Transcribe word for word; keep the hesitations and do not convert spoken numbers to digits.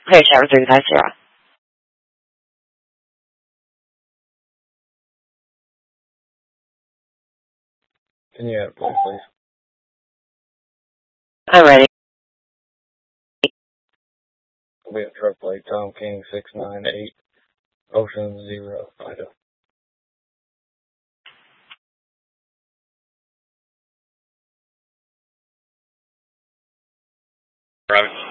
Clear Tower three five zero. Can you add point, please? I'm ready. We have truck plate Tom King six nine eight Ocean Zero Idaho. Robin.